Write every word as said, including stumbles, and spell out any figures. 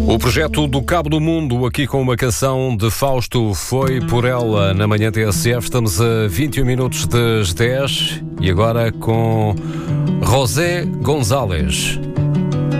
O projeto do Cabo do Mundo, aqui com uma canção de Fausto, Foi Por Ela, na manhã T S F. Estamos a vinte e um minutos das dez e agora com José González.